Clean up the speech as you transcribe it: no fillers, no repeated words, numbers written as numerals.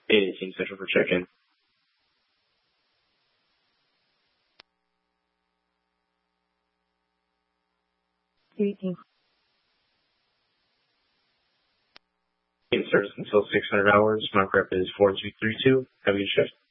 18 Central for check-in. It starts until 600 hours. My prep is 4232. Have a good shift.